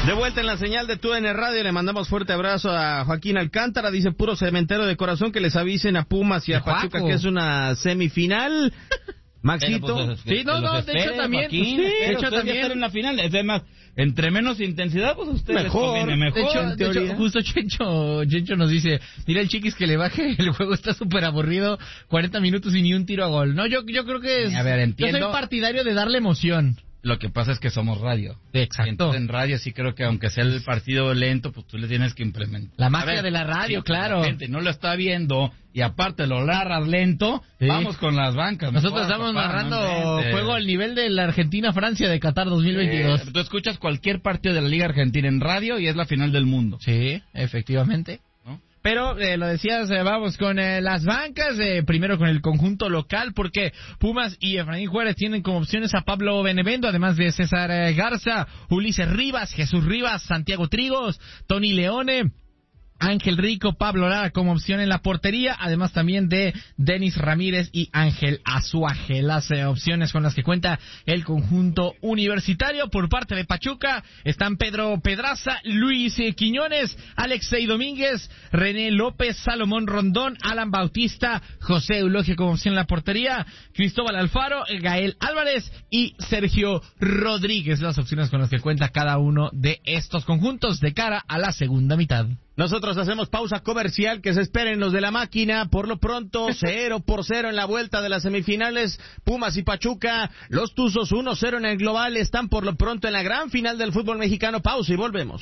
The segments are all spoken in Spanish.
De vuelta en la señal de TUDN Radio, le mandamos fuerte abrazo a Joaquín Alcántara, dice puro cementero de corazón, que les avisen a Pumas y a Pachuca que es una semifinal. Maxito. Pues, sí, no, de hecho también. Joaquín, de hecho también en la final. Es más, entre menos intensidad, pues usted mejor. De hecho, justo Chencho nos dice, mira el Chiquis que le baje, el juego está súper aburrido, 40 minutos y ni un tiro a gol. No, yo creo que a ver, entiendo. Yo soy partidario de darle emoción. Lo que pasa es que somos radio. Exacto. Entonces, en radio sí creo que aunque sea el partido lento, pues tú le tienes que implementar. La magia de la radio, claro. La gente no lo está viendo y aparte lo narras lento, sí. Vamos con las bancas. Nosotros estamos narrando juego al nivel de la Argentina-Francia de Qatar 2022. Tú escuchas cualquier partido de la Liga Argentina en radio y es la final del mundo. Sí, efectivamente. Pero lo decías, vamos con las bancas, primero con el conjunto local, porque Pumas y Efraín Juárez tienen como opciones a Pablo Benevendo, además de César Garza, Ulises Rivas, Jesús Rivas, Santiago Trigos, Tony Leone, Ángel Rico, Pablo Lara como opción en la portería, además también de Denis Ramírez y Ángel Azuaje. Las opciones con las que cuenta el conjunto universitario. Por parte de Pachuca están Pedro Pedraza, Luis Quiñones, Alexei Domínguez, René López, Salomón Rondón, Alan Bautista, José Eulogio como opción en la portería, Cristóbal Alfaro, Gael Álvarez y Sergio Rodríguez. Las opciones con las que cuenta cada uno de estos conjuntos de cara a la segunda mitad. Nosotros hacemos pausa comercial, que se esperen los de la máquina. Por lo pronto, 0-0 en la vuelta de las semifinales. Pumas y Pachuca, los Tuzos 1-0 en el global. Están por lo pronto en la gran final del fútbol mexicano. Pausa y volvemos.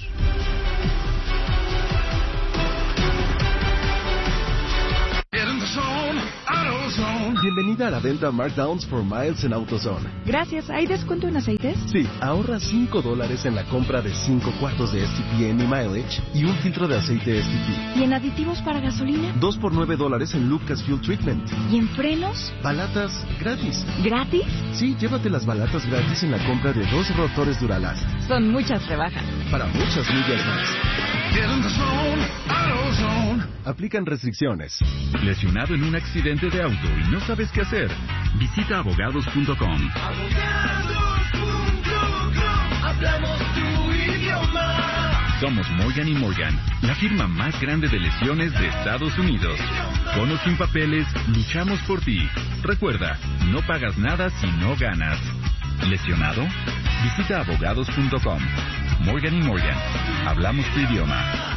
Bienvenida a la venta Markdowns for Miles en AutoZone. Gracias. ¿Hay descuento en aceites? Sí, ahorra $5 en la compra de 5 cuartos de STP Any Mileage y un filtro de aceite STP. ¿Y en aditivos para gasolina? 2 por $9 en Lucas Fuel Treatment. ¿Y en frenos? Balatas gratis. ¿Gratis? Sí, llévate las balatas gratis en la compra de 2 rotores Duralast. Son muchas rebajas. Para muchas millas más. Aplican restricciones. ¿Lesionado en un accidente de auto y no sabes qué hacer? Visita abogados.com. Hablamos tu idioma. Somos Morgan & Morgan, la firma más grande de lesiones de Estados Unidos. Con o sin papeles, luchamos por ti. Recuerda, no pagas nada si no ganas. ¿Lesionado? Visita abogados.com. Morgan & Morgan. Hablamos tu idioma.